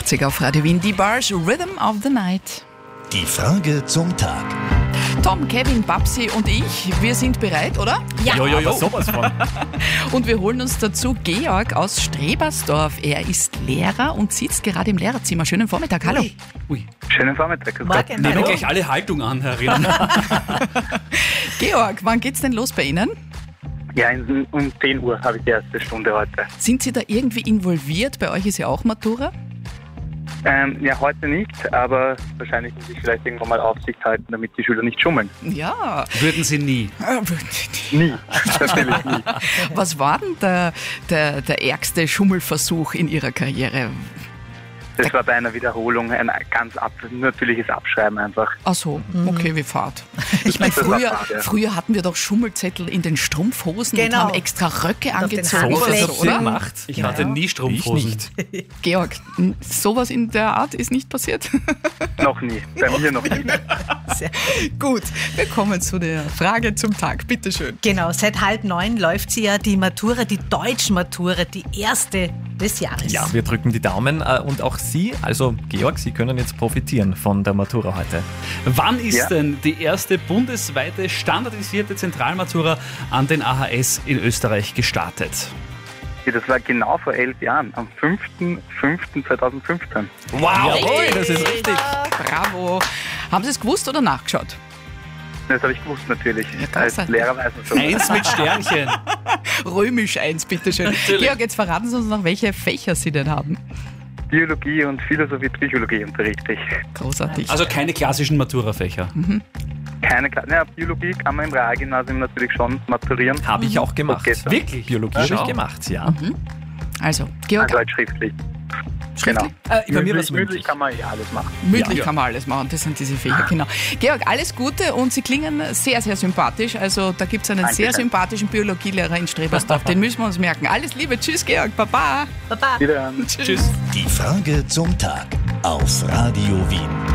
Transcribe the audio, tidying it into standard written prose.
88 auf Radio Wien. Die Bars, Rhythm of the Night. Die Frage zum Tag. Tom, Kevin, Babsi und ich, wir sind bereit, oder? Ja. Jo, sowas von. Und wir holen uns dazu Georg aus Strebersdorf. Er ist Lehrer und sitzt gerade im Lehrerzimmer. Schönen Vormittag, hallo. Ui. Schönen Vormittag. Grüß Gott. Nehmen gleich alle Haltung an, Herr Redner. Georg, wann geht's denn los bei Ihnen? Ja, um 10 Uhr habe ich die erste Stunde heute. Sind Sie da irgendwie involviert? Bei euch ist ja auch Matura. Ja, heute nicht, aber wahrscheinlich muss ich vielleicht irgendwann mal Aufsicht halten, damit die Schüler nicht schummeln. Ja. Würden Sie nie. Nie, natürlich nie. Was war denn der ärgste Schummelversuch in Ihrer Karriere? Das war bei einer Wiederholung ein ganz natürliches Abschreiben einfach. Ach so, okay, wie Fahrt. Ich meine, Das war Fahrt, ja. früher hatten wir doch Schummelzettel in den Strumpfhosen und Genau. haben extra Röcke Und auf den angezogen. Handflächen. Oder so, oder? Gemacht. Ich hatte nie Strumpfhosen. Georg, sowas in der Art ist nicht passiert? Noch nie, bei mir noch nie. Gut, wir kommen zu der Frage zum Tag. Bitte schön. Genau, seit 8:30 läuft sie ja die Matura, die Deutschmatura, die erste des Jahres. Ja, wir drücken die Daumen und auch Sie, also Georg, Sie können jetzt profitieren von der Matura heute. Wann ist Ja. denn die erste bundesweite standardisierte Zentralmatura an den AHS in Österreich gestartet? Ja, das war genau vor 11 Jahren, am 5.5.2015. Wow, jawohl, das ist richtig. Bravo. Haben Sie es gewusst oder nachgeschaut? Das habe ich gewusst natürlich. Ja, Als großartig. Lehrer weiß man schon. 1 mit Sternchen. Römisch 1, bitteschön. Natürlich. Georg, jetzt verraten Sie uns noch, welche Fächer Sie denn haben. Biologie und Philosophie, Psychologie unterrichte ich. Großartig. Also keine klassischen Matura-Fächer. Biologie kann man im Realgymnasium natürlich schon maturieren. Habe ich auch gemacht. Okay, so. Wirklich? Biologie habe Schau. ich gemacht, ja. Also, Georg, Also halt schriftlich. schriftlich? Bei mir was Mündlich kann man ja alles machen. Mündlich Ja. kann man alles machen, das sind diese Fächer, genau. Georg, alles Gute und Sie klingen sehr, sehr sympathisch. Also da gibt es einen Dankeschön. sehr sympathischen Biologielehrer in Strebersdorf, den müssen wir uns merken. Alles Liebe, tschüss Georg, Baba. Baba. Wiederhören. Tschüss. Die Frage zum Tag auf Radio Wien.